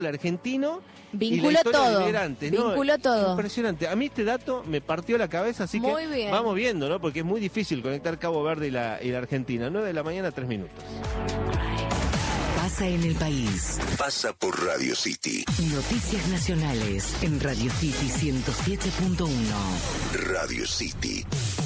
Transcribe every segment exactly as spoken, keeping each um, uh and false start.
argentino Vinculo y la historia todo, de migrantes, ¿no? vinculo todo. Impresionante. A mí este dato me partió la cabeza, así Muy que bien. vamos viendo, ¿no? Porque es muy difícil conectar Cabo Verde y la, y la Argentina. nueve de la mañana, tres minutos. Pasa en el país. Pasa por Radio City. Noticias nacionales en Radio City ciento siete punto uno. Radio City.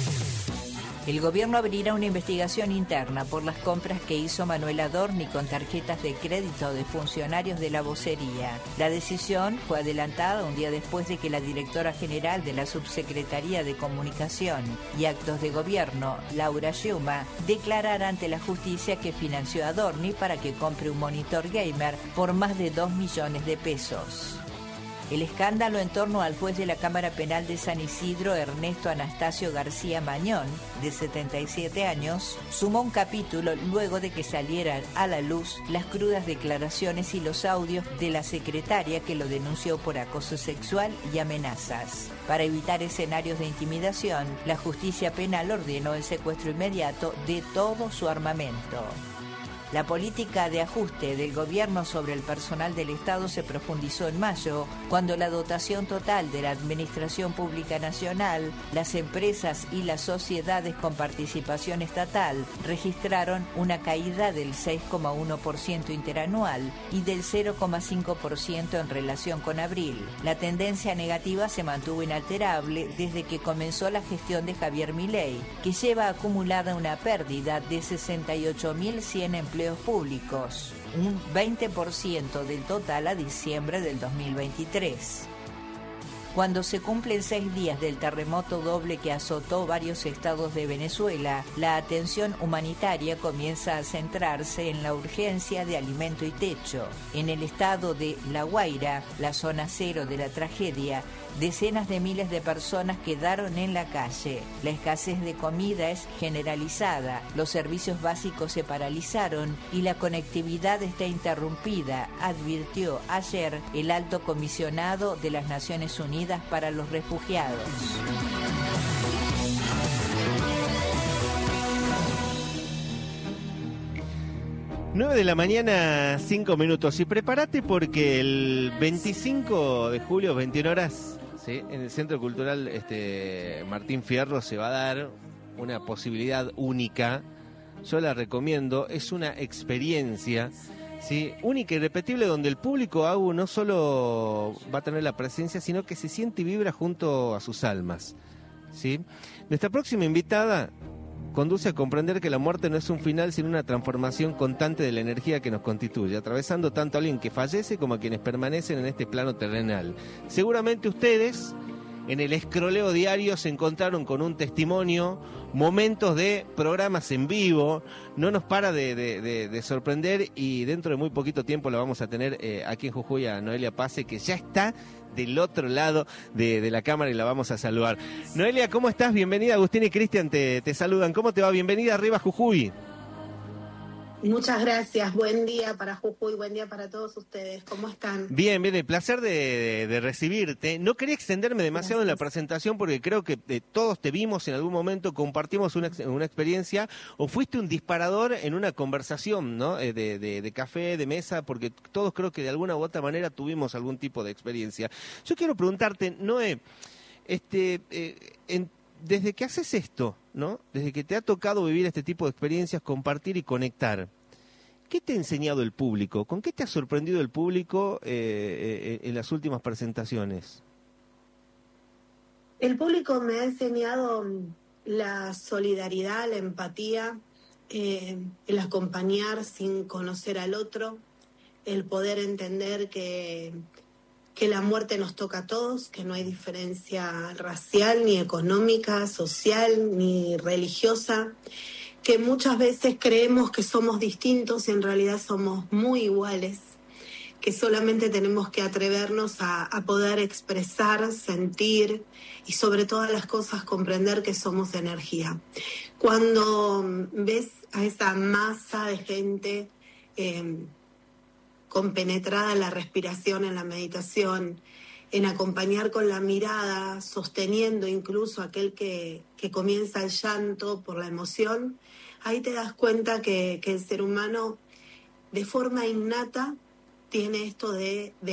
El gobierno abrirá una investigación interna por las compras que hizo Manuel Adorni con tarjetas de crédito de funcionarios de la vocería. La decisión fue adelantada un día después de que la directora general de la Subsecretaría de Comunicación y Actos de Gobierno, Laura Schiuma, declarara ante la justicia que financió a Adorni para que compre un monitor gamer por más de dos millones de pesos. El escándalo en torno al juez de la Cámara Penal de San Isidro, Ernesto Anastasio García Mañón, de setenta y siete años, sumó un capítulo luego de que salieran a la luz las crudas declaraciones y los audios de la secretaria que lo denunció por acoso sexual y amenazas. Para evitar escenarios de intimidación, la justicia penal ordenó el secuestro inmediato de todo su armamento. La política de ajuste del gobierno sobre el personal del Estado se profundizó en mayo, cuando la dotación total de la Administración Pública Nacional, las empresas y las sociedades con participación estatal registraron una caída del seis coma uno por ciento interanual y del cero coma cinco por ciento en relación con abril. La tendencia negativa se mantuvo inalterable desde que comenzó la gestión de Javier Milei, que lleva acumulada una pérdida de sesenta y ocho mil cien empleos públicos, un veinte por ciento del total a diciembre del dos mil veintitrés. Cuando se cumplen seis días del terremoto doble que azotó varios estados de Venezuela, la atención humanitaria comienza a centrarse en la urgencia de alimento y techo. En el estado de La Guaira, la zona cero de la tragedia, decenas de miles de personas quedaron en la calle. La escasez de comida es generalizada, los servicios básicos se paralizaron y la conectividad está interrumpida, advirtió ayer el alto comisionado de las Naciones Unidas para los Refugiados. nueve de la mañana, cinco minutos. Y prepárate porque el veinticinco de julio, veintiuna horas, ¿sí?, en el Centro Cultural este, Martín Fierro se va a dar una posibilidad única. Yo la recomiendo, es una experiencia, ¿sí?, única y irrepetible, donde el público A U no solo va a tener la presencia, sino que se siente y vibra junto a sus almas, ¿sí? Nuestra próxima invitada conduce a comprender que la muerte no es un final, sino una transformación constante de la energía que nos constituye, atravesando tanto a alguien que fallece como a quienes permanecen en este plano terrenal. Seguramente ustedes en el escroleo diario se encontraron con un testimonio, momentos de programas en vivo. No nos para de, de, de, de sorprender, y dentro de muy poquito tiempo lo vamos a tener eh, aquí en Jujuy a Noelia Pase, que ya está del otro lado de, de la cámara, y la vamos a saludar. Noelia, ¿cómo estás? Bienvenida. Agustín y Cristian te, te saludan. ¿Cómo te va? Bienvenida arriba, Jujuy. Muchas gracias, buen día para Jujuy, buen día para todos ustedes, ¿cómo están? Bien, bien, el placer de, de, de recibirte. No quería extenderme demasiado Gracias. en la presentación, porque creo que eh, todos te vimos en algún momento, compartimos una, una experiencia, o fuiste un disparador en una conversación, ¿no?, eh, de, de, de café, de mesa, porque todos creo que de alguna u otra manera tuvimos algún tipo de experiencia. Yo quiero preguntarte, Noé, este, eh, en, desde que haces esto, ¿no?, desde que te ha tocado vivir este tipo de experiencias, compartir y conectar, ¿qué te ha enseñado el público? ¿Con qué te ha sorprendido el público eh, eh, en las últimas presentaciones? El público me ha enseñado la solidaridad, la empatía, eh, el acompañar sin conocer al otro, el poder entender que, que la muerte nos toca a todos, que no hay diferencia racial, ni económica, social, ni religiosa, que muchas veces creemos que somos distintos y en realidad somos muy iguales, que solamente tenemos que atrevernos a, a poder expresar, sentir y sobre todas las cosas comprender que somos energía. Cuando ves a esa masa de gente eh, compenetrada en la respiración, en la meditación, en acompañar con la mirada, sosteniendo incluso aquel que, que comienza el llanto por la emoción, ahí te das cuenta que, que el ser humano de forma innata tiene esto de, de